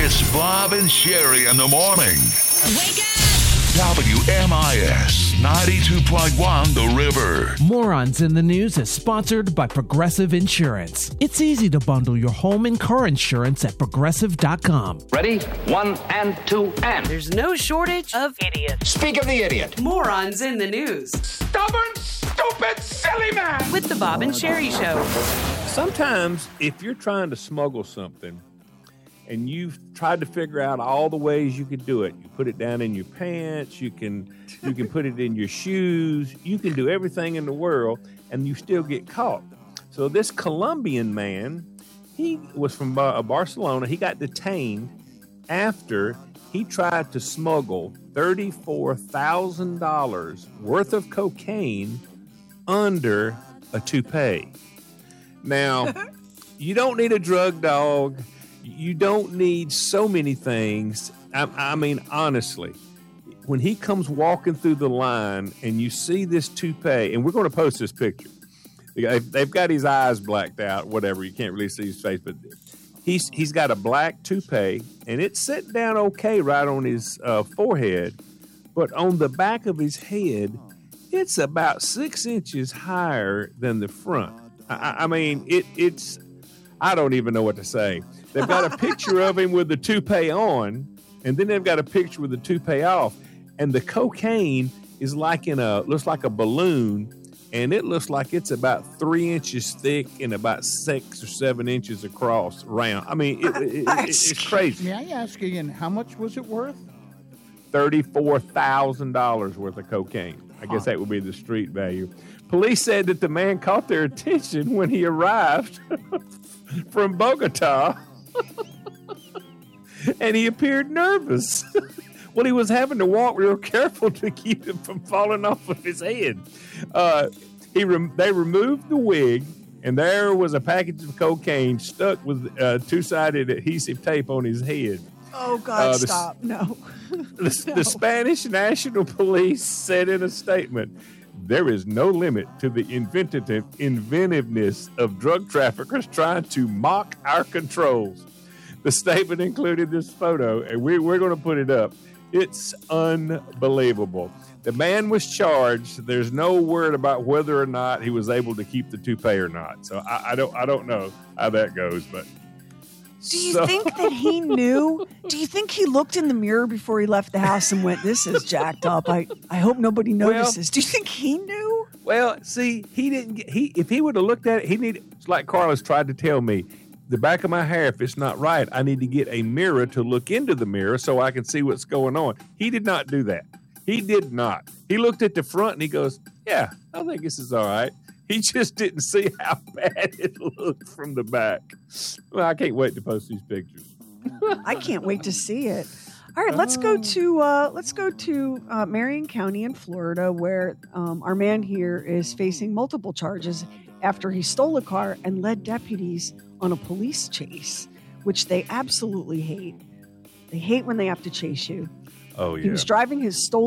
It's Bob and Sherry in the morning. Wake up! WMIS 92.1 The River. Morons in the News is sponsored by Progressive Insurance. It's easy to bundle your home and car insurance at Progressive.com. Ready? 1 and 2 and. There's no shortage of idiots. Speak of the idiot. Morons in the News. Stubborn, stupid, silly man. With the Bob and Sherry Show. Sometimes if you're trying to smuggle something and you've tried to figure out all the ways you could do it, you put it down in your pants, you can put it in your shoes, you can do everything in the world, and you still get caught. So this Colombian man, he was from Barcelona. He got detained after he tried to smuggle $34,000 worth of cocaine under a toupee. Now, you don't need a drug dog. You don't need so many things. I mean, honestly, when he comes walking through the line and you see this toupee, and we're going to post this picture. They've got his eyes blacked out, whatever. You can't really see his face, but he's got a black toupee, and it's set down okay right on his forehead. But on the back of his head, it's about 6 inches higher than the front. I mean, it's I don't even know what to say. They've got a picture of him with the toupee on, and then they've got a picture with the toupee off. And the cocaine is looks like a balloon, and it looks like it's about 3 inches thick and about 6 or 7 inches across round. I mean, it's crazy. May I ask again, how much was it worth? $34,000 worth of cocaine. I guess that would be the street value. Police said that the man caught their attention when he arrived from Bogota, and he appeared nervous. Well, he was having to walk real careful to keep him from falling off of his head. They removed the wig, and there was a package of cocaine stuck with two-sided adhesive tape on his head. Oh, God, stop. No. The Spanish National Police said in a statement, "There is no limit to the inventiveness of drug traffickers trying to mock our controls." The statement included this photo, and we're going to put it up. It's unbelievable. The man was charged. There's no word about whether or not he was able to keep the toupee or not. So I don't know how that goes, but. Do you think that he knew? Do you think he looked in the mirror before he left the house and went, "This is jacked up. I hope nobody notices." Do you think he knew? Well, see, he didn't. If he would have looked at it, it's like Carlos tried to tell me. The back of my hair, if it's not right, I need to get a mirror to look into the mirror so I can see what's going on. He did not do that. He did not. He looked at the front and he goes, "Yeah, I think this is all right." He just didn't see how bad it looked from the back. Well, I can't wait to post these pictures. I can't wait to see it. All right, let's go to Marion County in Florida, where our man here is facing multiple charges after he stole a car and led deputies on a police chase, which they absolutely hate. They hate when they have to chase you. Oh, yeah. He was driving his stolen